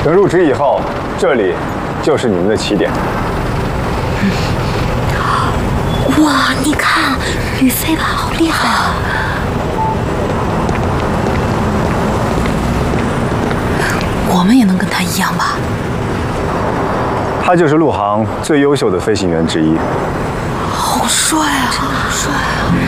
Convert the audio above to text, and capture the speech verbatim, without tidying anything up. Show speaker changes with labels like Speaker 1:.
Speaker 1: 等入职以后，这里就是你们的起点。
Speaker 2: 哇，你看，吕飞吧，好厉害啊！我们也能跟他一样吧？
Speaker 1: 他就是陆航最优秀的飞行员之一。
Speaker 2: 好帅啊！真的好帅。